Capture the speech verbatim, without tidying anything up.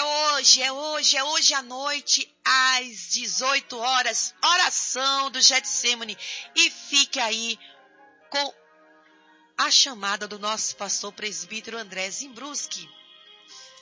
É hoje, é hoje, é hoje à noite, às dezoito horas, oração do Getsemane. E fique aí com a chamada do nosso pastor presbítero André Zimbruski.